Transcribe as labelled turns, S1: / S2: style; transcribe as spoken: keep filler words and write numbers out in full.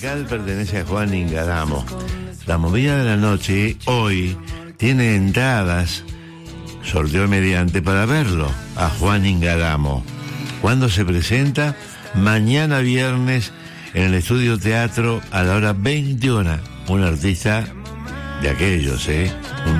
S1: musical pertenece a Juan Ingaramo. La movida de la noche hoy tiene entradas, sorteo mediante, para verlo a Juan Ingaramo. ¿Cuándo se presenta? Mañana viernes en el Estudio Teatro a la hora veintiuna. Un artista de aquellos, ¿eh?